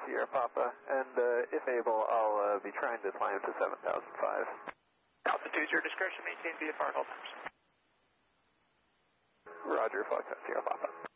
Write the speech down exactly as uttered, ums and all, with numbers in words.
Sierra Papa, and uh, if able, I'll uh, be trying to climb to seven thousand five. Altitude, your discretion, maintain V F R, hold times. Roger, Foxtrot Sierra Papa.